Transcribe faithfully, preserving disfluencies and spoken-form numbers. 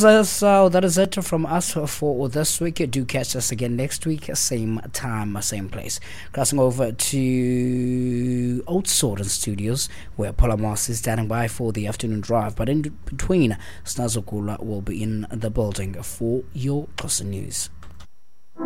is uh, so that is it from us for this week. Do catch us again next week, same time, same place. Crossing over to Old Sword Studios, where Paula Moss is standing by for the afternoon drive. But in between, Snazokula will be in the building for your closer news.